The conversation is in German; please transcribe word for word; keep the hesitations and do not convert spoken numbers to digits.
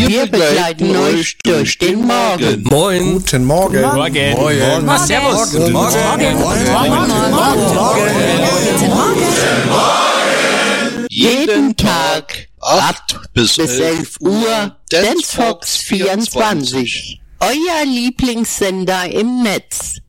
Wir begleiten euch durch den Morgen. Moin. Guten Morgen. Morgen. Morgen. Morgen. Servus. Guten Morgen. Jeden Tag acht bis elf Uhr Dance Fox vierundzwanzig. Euer Lieblingssender im Netz.